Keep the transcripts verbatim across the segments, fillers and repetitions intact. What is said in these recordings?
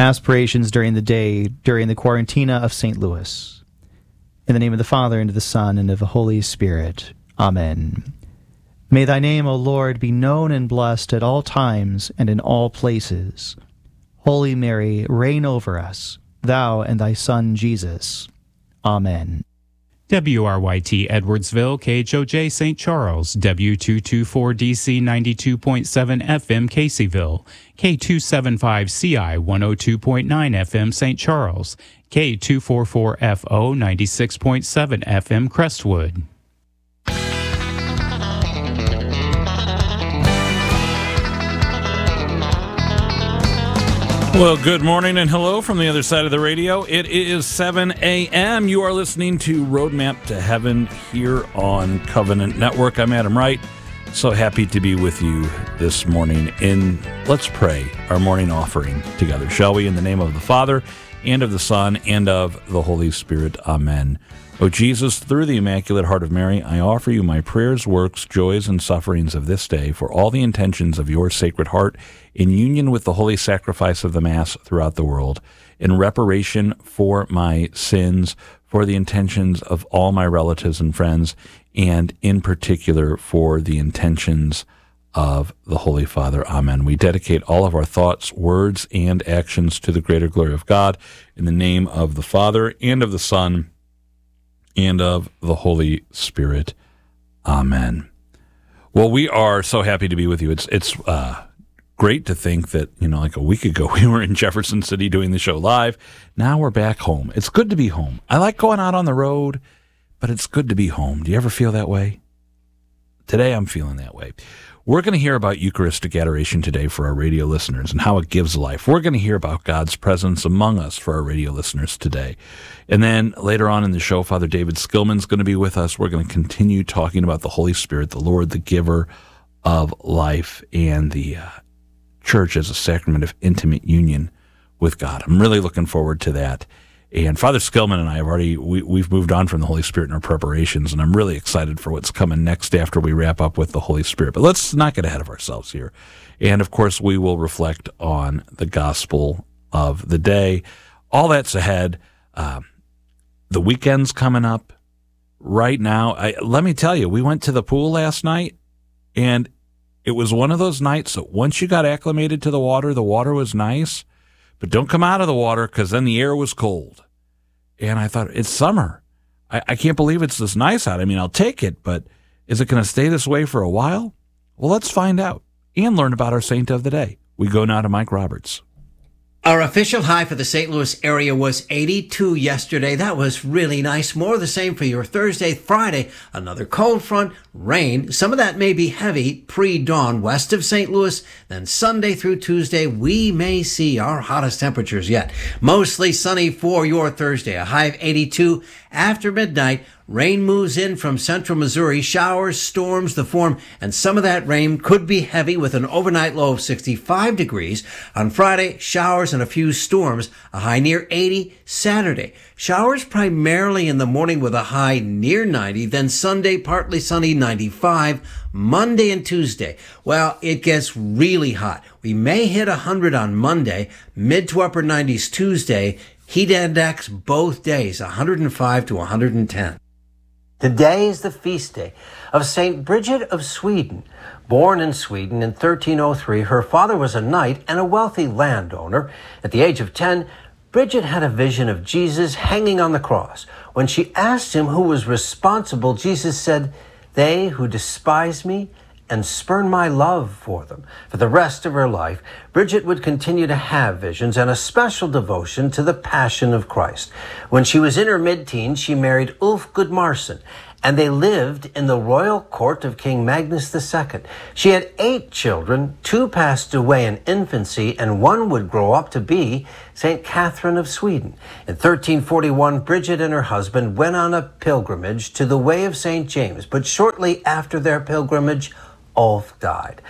aspirations during the day during the Quarantina of Saint Louis. In the name of the Father, and of the Son, and of the Holy Spirit. Amen. May thy name, O Lord, be known and blessed at all times and in all places. Holy Mary, reign over us, thou and thy Son Jesus. Amen. W R Y T Edwardsville, K H O J Saint Charles, W two twenty-four D C ninety-two point seven F M Caseyville, K two seventy-five C I one oh two point nine F M Saint Charles, K two forty-four F O ninety-six point seven F M Crestwood. Well, good morning and hello from the other side of the radio. It is seven a.m. You are listening to Roadmap to Heaven here on Covenant Network. I'm Adam Wright. So happy to be with you this morning. In let's pray our morning offering together, shall we? In the name of the Father, and of the Son, and of the Holy Spirit. Amen. O Jesus, through the Immaculate Heart of Mary, I offer you my prayers, works, joys, and sufferings of this day for all the intentions of your Sacred Heart, in union with the holy sacrifice of the Mass throughout the world, in reparation for my sins, for the intentions of all my relatives and friends, and in particular for the intentions of the Holy Father. Amen. We dedicate all of our thoughts, words, and actions to the greater glory of God, in the name of the Father, and of the Son, and of the Holy Spirit. Amen. Well, we are so happy to be with you. It's it's uh, great to think that, you know, like a week ago we were in Jefferson City doing the show live. Now we're back home. It's good to be home. I like going out on the road, but it's good to be home. Do you ever feel that way? Today I'm feeling that way. We're going to hear about Eucharistic adoration today for our radio listeners and how it gives life. We're going to hear about God's presence among us for our radio listeners today. And then later on in the show, Father David Skillman's going to be with us. We're going to continue talking about the Holy Spirit, the Lord, the giver of life, and the uh, church as a sacrament of intimate union with God. I'm really looking forward to that. And Father Skillman and I have already, we, we've moved on from the Holy Spirit in our preparations, and I'm really excited for what's coming next after we wrap up with the Holy Spirit. But let's not get ahead of ourselves here. And, of course, we will reflect on the gospel of the day. All that's ahead. Um, the weekend's coming up right now. I, let me tell you, we went to the pool last night, and it was one of those nights that once you got acclimated to the water, the water was nice. But don't come out of the water, because then the air was cold. And I thought, it's summer. I, I can't believe it's this nice out. I mean, I'll take it, but is it going to stay this way for a while? Well, let's find out and learn about our saint of the day. We go now to Mike Roberts. Our official high for the Saint Louis area was eighty-two yesterday. That was really nice. More of the same for your Thursday, Friday. Another cold front, rain. Some of that may be heavy pre-dawn west of Saint Louis. Then Sunday through Tuesday, we may see our hottest temperatures yet. Mostly sunny for your Thursday. A high of eighty-two. After midnight, rain moves in from central Missouri. Showers, storms, the form, and some of that rain could be heavy with an overnight low of sixty-five degrees. On Friday, showers and a few storms, a high near eighty. Saturday, showers primarily in the morning with a high near ninety. Then Sunday, partly sunny, ninety-five. Monday and Tuesday, well, it gets really hot. We may hit one hundred on Monday, mid to upper nineties Tuesday. Heat index both days, one hundred five to one hundred ten. Today is the feast day of Saint Bridget of Sweden. Born in Sweden in thirteen oh three, her father was a knight and a wealthy landowner. At the age of ten, Bridget had a vision of Jesus hanging on the cross. When she asked him who was responsible, Jesus said, "They who despise me and spurn my love for them." For the rest of her life, Bridget would continue to have visions and a special devotion to the Passion of Christ. When she was in her mid-teens, she married Ulf Gudmarsson, and they lived in the royal court of King Magnus the Second. She had eight children. Two passed away in infancy, and one would grow up to be Saint Catherine of Sweden. In thirteen forty-one, Bridget and her husband went on a pilgrimage to the Way of Saint James, but shortly after their pilgrimage, Ulf died.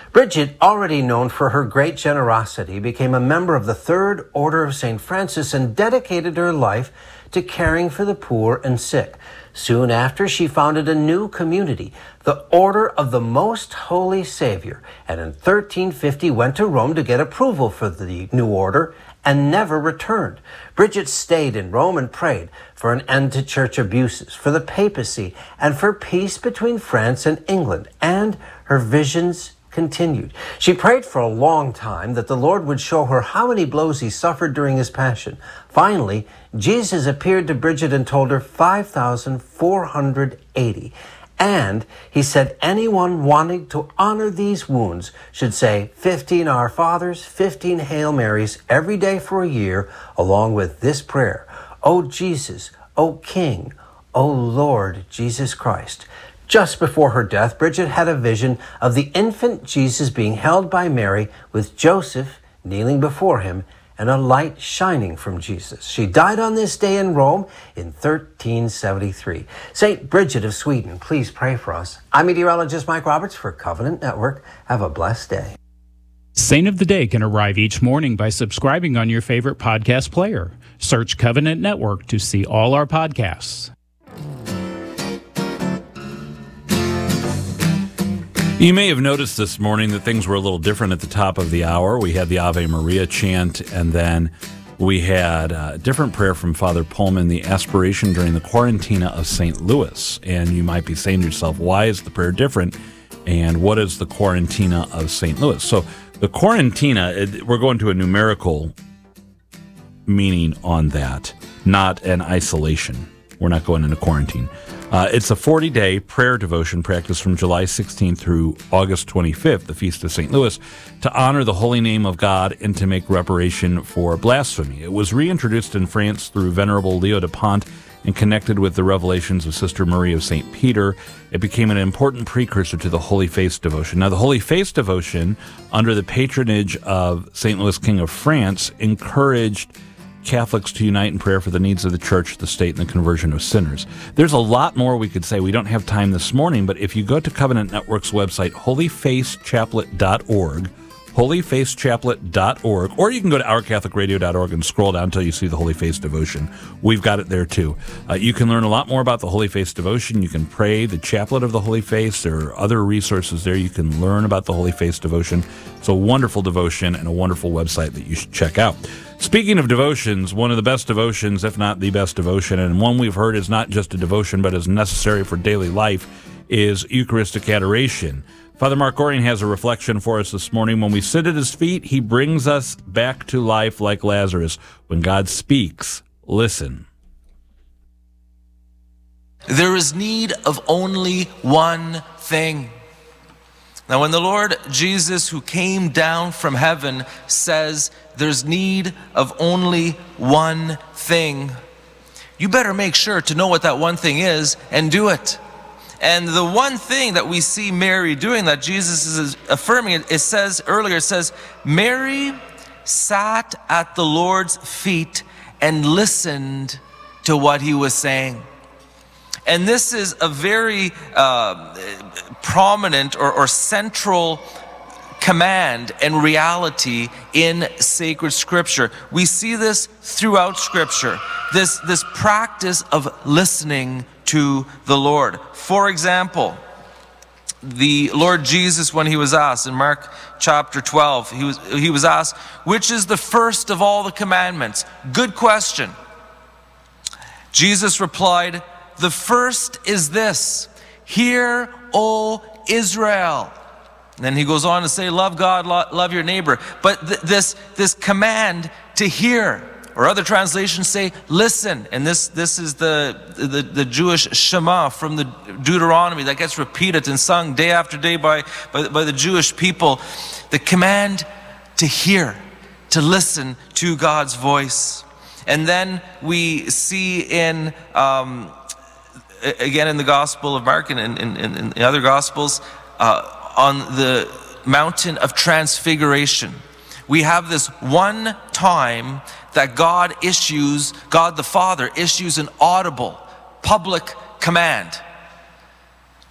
Bridget, already known for her great generosity, became a member of the Third Order of Saint Francis and dedicated her life to caring for the poor and sick. Soon after, she founded a new community, the Order of the Most Holy Savior, and in thirteen fifty went to Rome to get approval for the new order and never returned. Bridget stayed in Rome and prayed for an end to church abuses, for the papacy, and for peace between France and England, and her visions continued. She prayed for a long time that the Lord would show her how many blows he suffered during his passion. Finally, Jesus appeared to Bridget and told her five thousand four hundred eighty. And he said anyone wanting to honor these wounds should say fifteen Our Fathers, fifteen Hail Marys every day for a year, along with this prayer: O Jesus, O King, O Lord Jesus Christ. Just before her death, Bridget had a vision of the infant Jesus being held by Mary with Joseph kneeling before him and a light shining from Jesus. She died on this day in Rome in thirteen seventy-three. Saint Bridget of Sweden, please pray for us. I'm meteorologist Mike Roberts for Covenant Network. Have a blessed day. Saint of the Day can arrive each morning by subscribing on your favorite podcast player. Search Covenant Network to see all our podcasts. You may have noticed this morning that things were a little different at the top of the hour. We had the Ave Maria chant, and then we had a different prayer from Father Pullman, the aspiration during the Quarantina of Saint Louis. And you might be saying to yourself, why is the prayer different? And what is the Quarantina of Saint Louis? So the Quarantina, we're going to a numerical meaning on that, not an isolation. We're not going into quarantine. Uh, it's a forty-day prayer devotion practice from July sixteenth through August twenty-fifth, the Feast of Saint Louis, to honor the holy name of God and to make reparation for blasphemy. It was reintroduced in France through Venerable Leo de Pont and connected with the revelations of Sister Marie of Saint Peter. It became an important precursor to the Holy Face devotion. Now, the Holy Face devotion, under the patronage of Saint Louis, King of France, encouraged Catholics to unite in prayer for the needs of the church, the state, and the conversion of sinners. There's a lot more we could say. We don't have time this morning, but if you go to Covenant Network's website, holy face chaplet dot org, holy face chaplet dot org, or you can go to our catholic radio dot org and scroll down until you see the Holy Face devotion. We've got it there too. Uh, you can learn a lot more about the Holy Face devotion. You can pray the Chaplet of the Holy Face. There are other resources there. You can learn about the Holy Face devotion. It's a wonderful devotion and a wonderful website that you should check out. Speaking of devotions, one of the best devotions, if not the best devotion, and one we've heard is not just a devotion but is necessary for daily life, is Eucharistic adoration. Father Mark Goring has a reflection for us this morning. When we sit at his feet, he brings us back to life like Lazarus. When God speaks, listen. There is need of only one thing. Now, when the Lord Jesus, who came down from heaven, says there's need of only one thing, you better make sure to know what that one thing is and do it. And the one thing that we see Mary doing, that Jesus is affirming, it, it says earlier, it says, Mary sat at the Lord's feet and listened to what he was saying. And this is a very uh, prominent or, or central command and reality in sacred scripture. We see this throughout scripture, this, this practice of listening to the Lord. For example, the Lord Jesus, when he was asked in Mark chapter twelve, he was, he was asked, which is the first of all the commandments? Good question. Jesus replied, the first is this: hear, O Israel. And then he goes on to say, love God, lo- love your neighbor. But th- this, this command to hear, or other translations say, listen. And this, this is the, the, the Jewish Shema from the Deuteronomy that gets repeated and sung day after day by, by, by the Jewish people. The command to hear, to listen to God's voice. And then we see in... Um, again in the Gospel of Mark and in, in, in the other Gospels, uh, on the mountain of transfiguration, we have this one time that God issues, God the Father issues an audible, public command.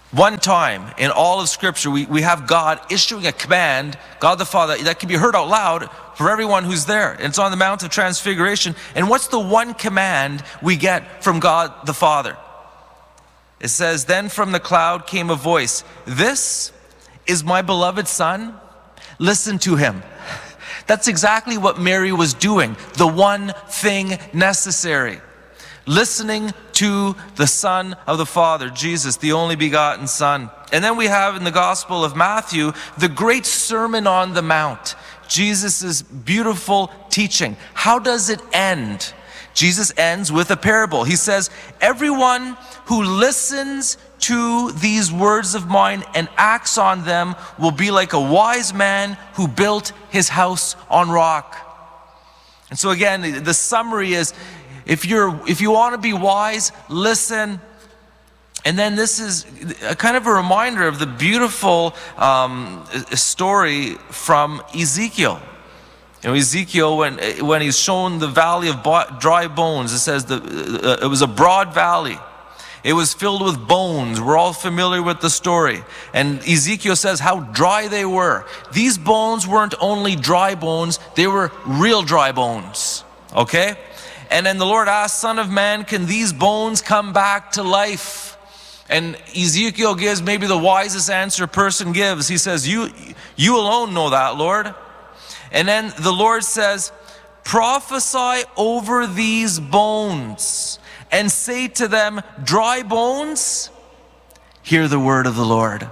One time in all of Scripture, we, we have God issuing a command, God the Father, that can be heard out loud for everyone who's there. And it's on the Mount of Transfiguration. And what's the one command we get from God the Father? It says, then from the cloud came a voice, this is my beloved Son, listen to him. That's exactly what Mary was doing, the one thing necessary. Listening to the Son of the Father, Jesus, the only begotten Son. And then we have in the Gospel of Matthew, the great Sermon on the Mount, Jesus' beautiful teaching. How does it end? Jesus ends with a parable. He says, everyone who listens to these words of mine and acts on them will be like a wise man who built his house on rock. And so again, the summary is, If you're, if you want to be wise, listen. And then this is a kind of a reminder of the beautiful um, story from Ezekiel. You know, Ezekiel, when when he's shown the valley of dry bones, it says the uh, it was a broad valley. It was filled with bones. We're all familiar with the story. And Ezekiel says how dry they were. These bones weren't only dry bones; they were real dry bones. Okay. And then the Lord asked, Son of man, can these bones come back to life? And Ezekiel gives maybe the wisest answer a person gives. He says, you, you alone know that, Lord. And then the Lord says, prophesy over these bones and say to them, dry bones, hear the word of the Lord.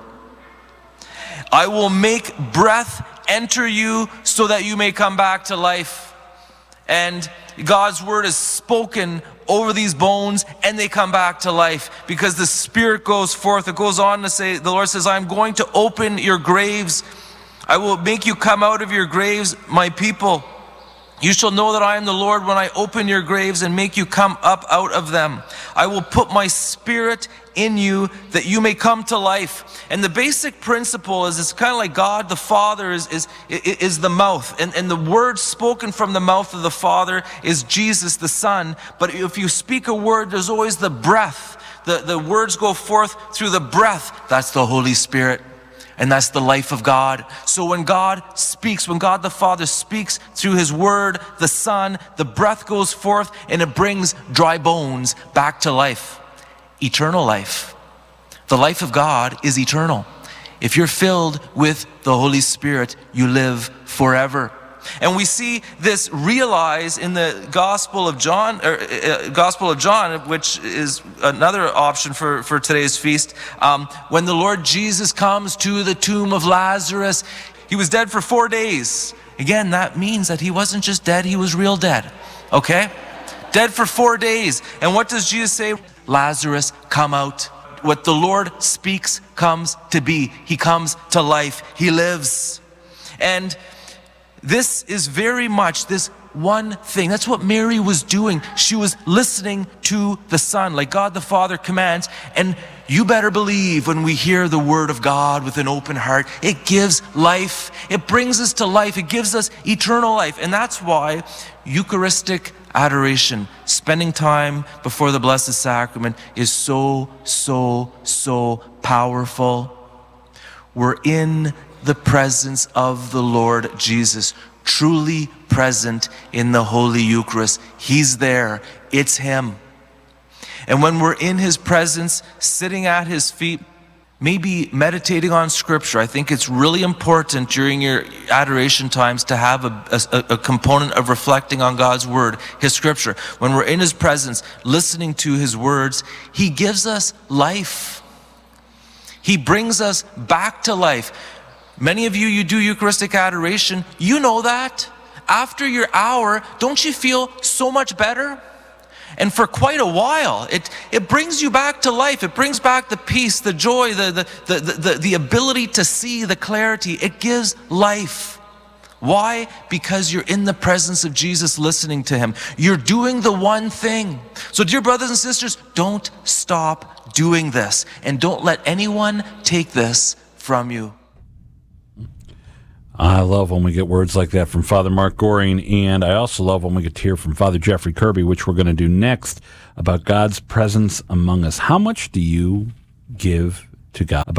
I will make breath enter you so that you may come back to life. And God's word is spoken over these bones and they come back to life because the Spirit goes forth. It goes on to say, the Lord says, I'm going to open your graves. I will make you come out of your graves, my people. You shall know that I am the Lord when I open your graves and make you come up out of them. I will put my Spirit in you that you may come to life. And the basic principle is it's kind of like God the Father is, is, is the mouth. And, and the word spoken from the mouth of the Father is Jesus the Son. But if you speak a word, there's always the breath. The, the words go forth through the breath. That's the Holy Spirit. And that's the life of God. So when God speaks, when God the Father speaks through his word, the Son, the breath goes forth and it brings dry bones back to life. Eternal life. The life of God is eternal. If you're filled with the Holy Spirit, you live forever. And we see this realized in the Gospel of John, or uh, Gospel of John, which is another option for, for today's feast. Um, when the Lord Jesus comes to the tomb of Lazarus, he was dead for four days. Again, that means that he wasn't just dead, he was real dead. Okay? Dead for four days. And what does Jesus say? Lazarus, come out. What the Lord speaks comes to be. He comes to life. He lives. And this is very much this one thing. That's what Mary was doing. She was listening to the Son, like God the Father commands. And you better believe when we hear the word of God with an open heart, it gives life. It brings us to life. It gives us eternal life. And that's why Eucharistic adoration, spending time before the Blessed Sacrament, is so, so, so powerful. We're in the presence of the Lord Jesus, truly present in the Holy Eucharist. He's there. It's him. And when we're in his presence, sitting at his feet, maybe meditating on Scripture, I think it's really important during your adoration times to have a, a, a component of reflecting on God's Word, his Scripture. When we're in his presence, listening to his words, he gives us life. He brings us back to life. Many of you, you do Eucharistic adoration. You know that. After your hour, don't you feel so much better? And for quite a while, it, it brings you back to life. It brings back the peace, the joy, the, the, the, the, the ability to see, the clarity. It gives life. Why? Because you're in the presence of Jesus, listening to him. You're doing the one thing. So dear brothers and sisters, don't stop doing this. And don't let anyone take this from you. I love when we get words like that from Father Mark Goring, and I also love when we get to hear from Father Jeffrey Kirby, which we're going to do next, about God's presence among us. How much do you give to God.